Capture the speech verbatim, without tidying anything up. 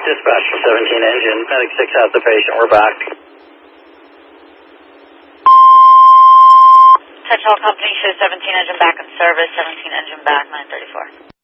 Dispatch for seventeen engine, Medic six has the patient, we're back. Touch all company, show seventeen engine back in service, seventeen engine back, nine thirty-four.